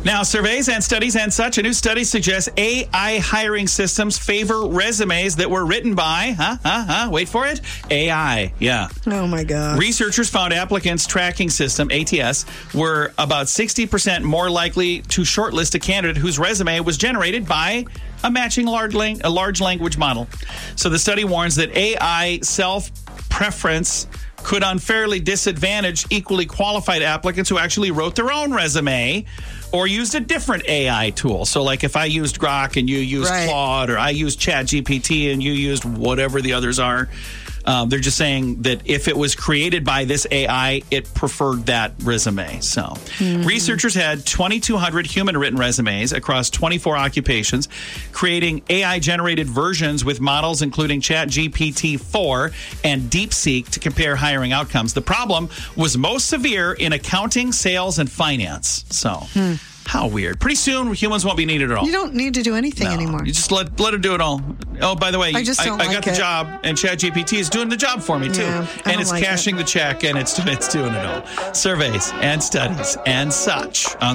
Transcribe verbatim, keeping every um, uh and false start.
Now, surveys and studies and such, a new study suggests A I hiring systems favor resumes that were written by, huh, huh, huh, wait for it, A I, yeah. Oh, my God. Researchers found applicants tracking system, A T S, were about sixty percent more likely to shortlist a candidate whose resume was generated by a matching large, lang- a large language model. So the study warns that A I self-preference could unfairly disadvantage equally qualified applicants who actually wrote their own resume or used a different A I tool. So like if I used Grok and you used Right. Claude, or I used ChatGPT and you used whatever the others are, um, they're just saying that if it was created by this A I, it preferred that resume. So Mm-hmm. researchers had twenty-two hundred human-written resumes across twenty-four occupations, creating A I-generated versions with models including ChatGPT four and DeepSeek to compare hiring outcomes. The problem was most severe in accounting, sales, and finance. So how weird. Pretty soon, humans won't be needed at all. You don't need to do anything No, anymore. You just let let it do it all. Oh, by the way, I just don't I, I got like the it. job, and ChatGPT is doing the job for me too, Yeah, I and don't it's like it. cashing the check, and it's it's doing it all. Surveys and studies and such on